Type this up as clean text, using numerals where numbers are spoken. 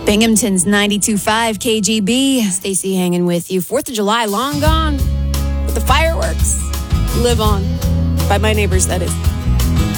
Binghamton's 92.5 KGB. Stacy hanging with you. 4th of July, long gone. But the fireworks live on. By my neighbors, that is.